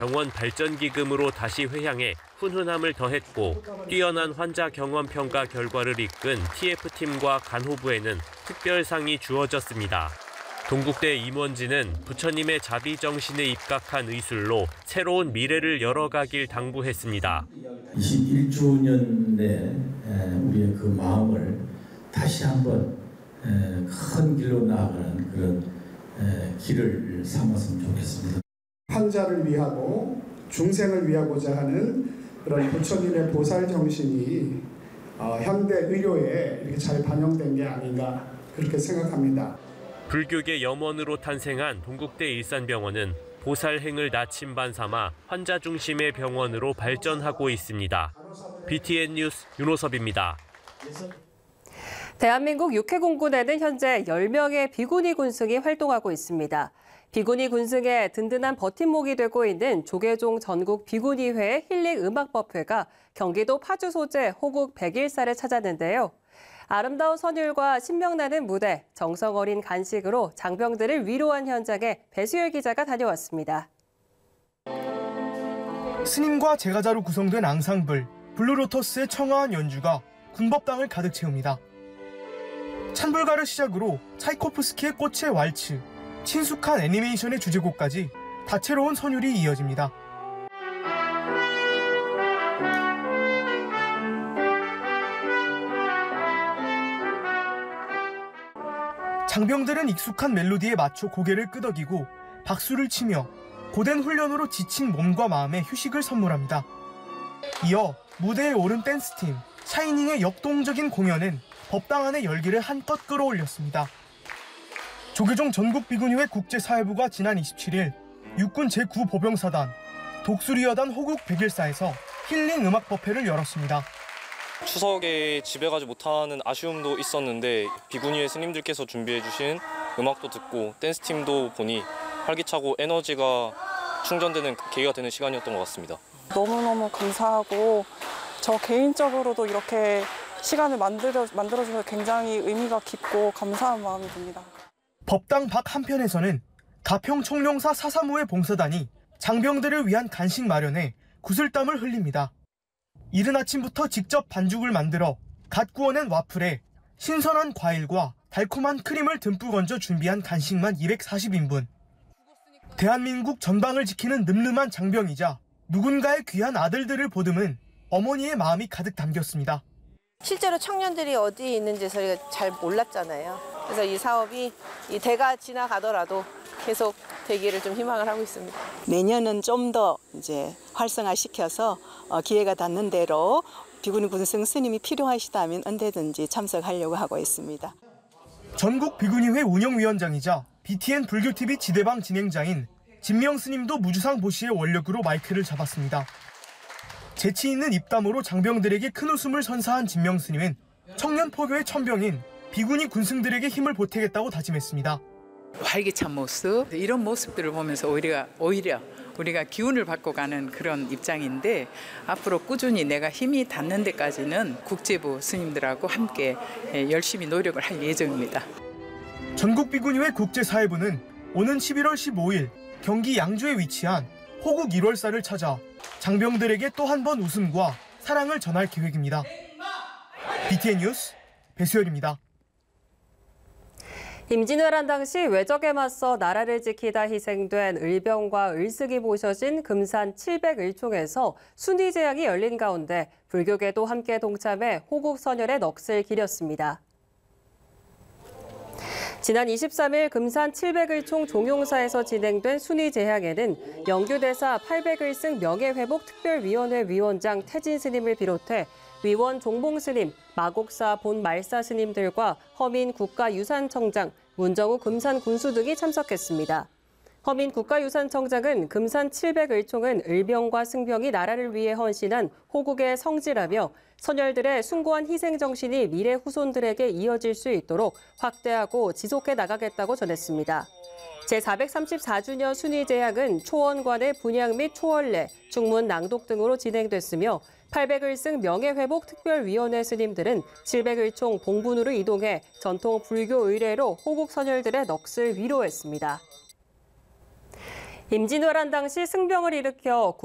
병원 발전기금으로 다시 회향해 훈훈함을 더했고 뛰어난 환자 경험 평가 결과를 이끈 TF팀과 간호부에는 특별상이 주어졌습니다. 동국대 임원진은 부처님의 자비 정신에 입각한 의술로 새로운 미래를 열어가길 당부했습니다. 21주년에 우리의 그 마음을 다시 한번 큰 길로 나아가는 그런 길을 삼았으면 좋겠습니다. 환자를 위하고 중생을 위하고자 하는 그런 부처님의 보살 정신이 현대 의료에 이렇게 잘 반영된 게 아닌가 그렇게 생각합니다. 불교계 염원으로 탄생한 동국대 일산병원은 보살행을 나침반 삼아 환자 중심의 병원으로 발전하고 있습니다. BTN 뉴스 윤호섭입니다. 대한민국 육해공군에는 현재 10명의 비구니 군승이 활동하고 있습니다. 비구니 군승의 든든한 버팀목이 되고 있는 조계종 전국 비구니회 힐링 음악법회가 경기도 파주 소재 호국 101사를 찾았는데요. 아름다운 선율과 신명나는 무대, 정성 어린 간식으로 장병들을 위로한 현장에 배수열 기자가 다녀왔습니다. 스님과 제가자로 구성된 앙상블, 블루로터스의 청아한 연주가 군법당을 가득 채웁니다. 찬불가를 시작으로 차이코프스키의 꽃의 왈츠, 친숙한 애니메이션의 주제곡까지 다채로운 선율이 이어집니다. 장병들은 익숙한 멜로디에 맞춰 고개를 끄덕이고 박수를 치며 고된 훈련으로 지친 몸과 마음에 휴식을 선물합니다. 이어 무대에 오른 댄스팀 샤이닝의 역동적인 공연은 법당 안의 열기를 한껏 끌어올렸습니다. 조계종 전국비구니회 국제사회부가 지난 27일 육군 제9보병사단 독수리여단 호국 101사에서 힐링 음악법회를 열었습니다. 추석에 집에 가지 못하는 아쉬움도 있었는데 비구니의 스님들께서 준비해 주신 음악도 듣고 댄스팀도 보니 활기차고 에너지가 충전되는 계기가 되는 시간이었던 것 같습니다. 너무너무 감사하고 저 개인적으로도 이렇게 시간을 만들어줘서 굉장히 의미가 깊고 감사한 마음이 듭니다. 법당 밖 한편에서는 가평 총룡사 435의 봉사단이 장병들을 위한 간식 마련에 구슬땀을 흘립니다. 이른 아침부터 직접 반죽을 만들어 갓 구워낸 와플에 신선한 과일과 달콤한 크림을 듬뿍 얹어 준비한 간식만 240인분. 대한민국 전방을 지키는 늠름한 장병이자 누군가의 귀한 아들들을 보듬은 어머니의 마음이 가득 담겼습니다. 실제로 청년들이 어디에 있는지 저희가 잘 몰랐잖아요. 그래서 이 사업이 이 대가 지나가더라도 계속 되기를 좀 희망을 하고 있습니다. 내년은 좀 더 이제 활성화시켜서 기회가 닿는 대로 비구니 군승 스님이 필요하시다면 언제든지 참석하려고 하고 있습니다. 전국 비구니회 운영위원장이자 BTN 불교TV 지대방 진행자인 진명 스님도 무주상 보시의 원력으로 마이크를 잡았습니다. 재치 있는 입담으로 장병들에게 큰 웃음을 선사한 진명 스님은 청년 포교의 천병인 비구니 군승들에게 힘을 보태겠다고 다짐했습니다. 활기찬 모습, 이런 모습들을 보면서 오히려 우리가 기운을 받고 가는 그런 입장인데 앞으로 꾸준히 내가 힘이 닿는 데까지는 국제부 스님들하고 함께 열심히 노력을 할 예정입니다. 전국비구니회 국제사회부는 오는 11월 15일 경기 양주에 위치한 호국 1월사를 찾아 장병들에게 또 한 번 웃음과 사랑을 전할 계획입니다. BTN 뉴스 배수열입니다. 임진왜란 당시 왜적에 맞서 나라를 지키다 희생된 을병과 을승이 모셔진 금산 700을총에서 순위제향이 열린 가운데 불교계도 함께 동참해 호국 선열의 넋을 기렸습니다. 지난 23일 금산 700을총 종용사에서 진행된 순위제향에는 영규대사 800을승 명예회복 특별위원회 위원장 태진 스님을 비롯해 위원 종봉 스님, 마곡사 본 말사 스님들과 허민 국가유산청장, 문정우 금산 군수 등이 참석했습니다. 허민 국가유산청장은 금산 700을총은 을병과 승병이 나라를 위해 헌신한 호국의 성지라며 선열들의 숭고한 희생 정신이 미래 후손들에게 이어질 수 있도록 확대하고 지속해 나가겠다고 전했습니다. 제434주년 순위제향은 초원관의 분향 및 초원례, 중문 낭독 등으로 진행됐으며 800을승 명예회복 특별위원회 스님들은 700을총 봉분으로 이동해 전통 불교 의례로 호국 선열들의 넋을 위로했습니다. 임진왜란 당시 승병을 일으켜